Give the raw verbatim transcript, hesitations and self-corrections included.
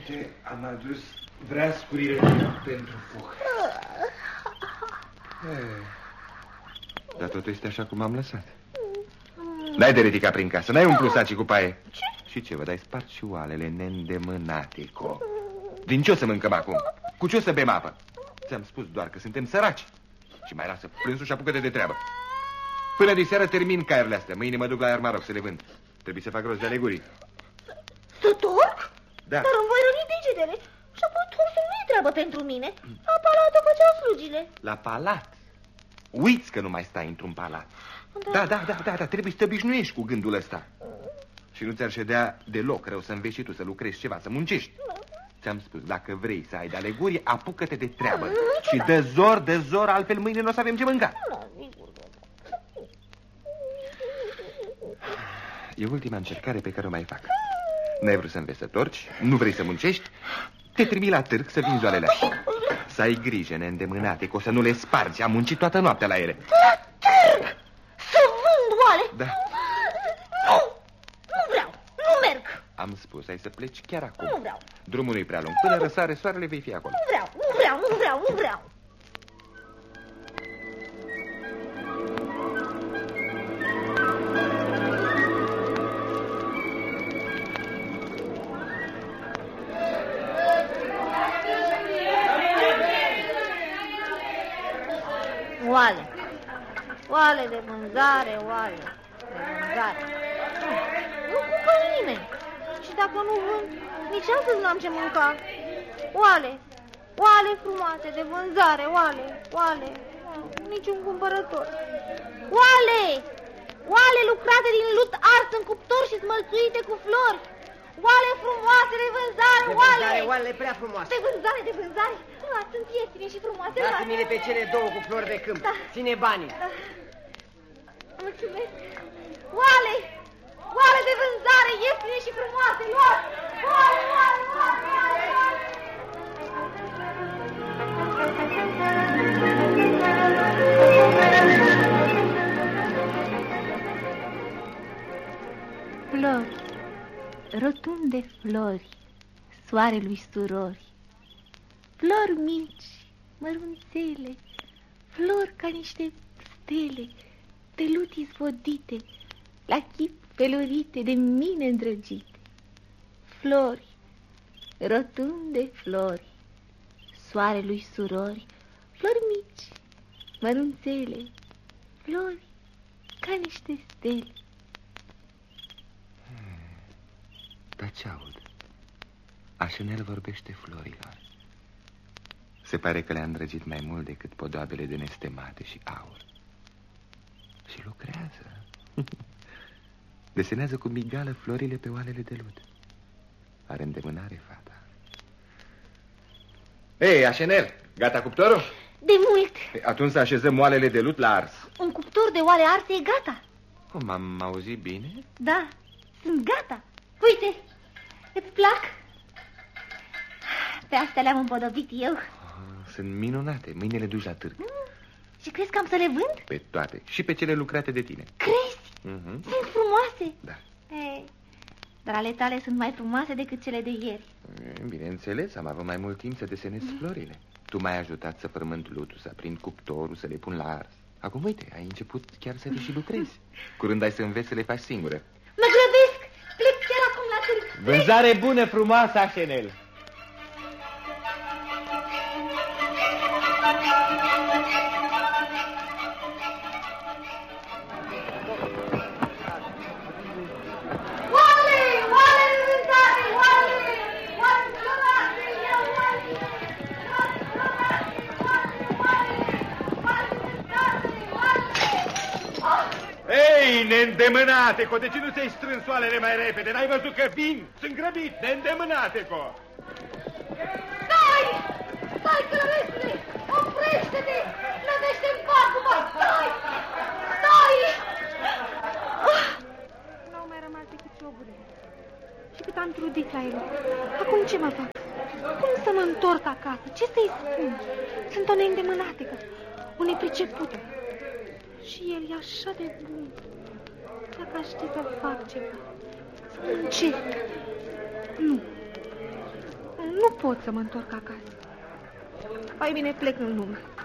Uite, am adus vreascurile pentru foc. Dar totul este așa cum am lăsat. N-ai de ridicat prin casă, n-ai umplut sacii cu paie. Ce? Și ce, vă dai spart și oalele neîndemânate, co. Din ce o să mâncăm acum? Cu ce o să bem apă? Ți-am spus doar că suntem săraci. Și mai lasă plânsul și apucă-te de treabă. Până de seară termin caiurile astea. Mâine mă duc la Armaroc să le vând. Trebuie să fac rost de alegurii. Să torc? Da. Dar îmi voi răni degetele. Și apoi torsul nu-i treabă pentru mine. La palat o făceau slugile. La palat? Uiți că nu mai stai într-un palat. Da, da, da, da, da, trebuie să te obișnuiești cu gândul ăsta. Și nu ți-ar ședea deloc rău să înveți și tu să lucrezi ceva, să muncești. Ți-am spus, dacă vrei să ai de alegurii, apucă-te de treabă. Și de zor, de zor, altfel mâine nu o să avem ce mânca. E ultima încercare pe care o mai fac. N-ai vrut să înveți să torci, nu vrei să muncești, te trimit la târg să vinzi oalele astea. Să ai grijă, neîndemânate, că o să nu le spargi. Am muncit toată noaptea la ele. La târg? Să vând oale? Da. Nu, nu vreau, nu merg. Am spus, ai să pleci chiar acum. Nu vreau. Drumul nu-i prea lung, până răsare soarele vei fi acolo. Nu vreau, nu vreau, nu vreau, nu vreau. Oale. Oale de vânzare, oale de vânzare. Nu, nu cumpăr nimeni. Și dacă nu vând, nici astăzi n-am ce mânca. Oale, oale frumoase de vânzare, oale, oale. Niciun cumpărător. Oale, oale lucrate din lut ars în cuptor și smălțuite cu flori. Oale frumoase de vânzare, de oale. vânzare, oalele prea frumoase. De vânzare, de vânzare. Da, sunt ieftine și frumoase. Dați-mi-le pe cele două cu flori de câmp. Da. Ține banii. Da. Mulțumesc. Oale, oale de vânzare, ieftine și frumoase. Luați. Oale, oale, oale, oale, oale. Flori, rotunde flori, soarelui surori, flori mici, mărunțele, flori ca niște stele, de lut izvodite, la chip felurite de mine îndrăgite. Flori, rotunde flori, soarelui surori, flori mici, mărunțele, flori ca niște stele. Dar ce aud? Așenel vorbește florilor. Se pare că le-a îndrăgit mai mult decât podoabele de nestemate și aur. Și lucrează. Desenează cu migală florile pe oalele de lut. Are îndemânare fata. Ei, Așenel, gata cuptorul? De mult. Atunci să așezăm oalele de lut la ars. Un cuptor de oale arse e gata. Cum, am auzit bine? Da, sunt gata. Uite, îți plac? Pe astea le-am împodobit eu. Oh, sunt minunate. Mâine le duci la târg. Mm. Și crezi că am să le vând? Pe toate. Și pe cele lucrate de tine. Crezi? Uh-huh. Sunt frumoase. Da. E, dar ale tale sunt mai frumoase decât cele de ieri. Bineînțeles, am avut mai mult timp să desenez mm. florile. Tu m-ai ajutat să frământ lutul, să aprind cuptorul, să le pun la ars. Acum, uite, ai început chiar să le și lucrezi. Curând ai să înveți să le faci singură. Mă grăbesc! Plec chiar acum la târg. Vânzare bună, frumoasă, Așenel. Oale! Oale de vânzare! Oale! Oale florate! Oale! Oale florate! Oale! Oale vânzare! Oale! Ei, neîndemânate, co, de ce nu ți-ai strâns oalele mai repede? N-ai văzut că vin? Sunt grăbit, neîndemânate, co. Stai! Stai, călăresule! Oprește-te! Nădește-mi pacuma! Stai! Stai! N-au mai rămas decât cioburile. Și cât am trudit la ele. Acum ce mă fac? Cum să mă întorc acasă? Ce să-i spun? Sunt o neîndemânatică, o nepricepută. Și el e așa de bun. Dacă aș să fac ceva, să muncesc. Nu. pot să mă întorc acasă. Mai bine plec în lume.